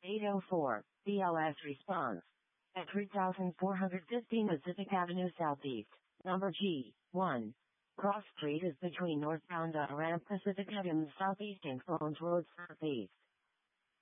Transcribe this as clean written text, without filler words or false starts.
804, BLS response. At 3415 Pacific Avenue Southeast, number G1. Cross Street is between northbound Aram Pacific Avenue Southeast and Phones Road Southeast.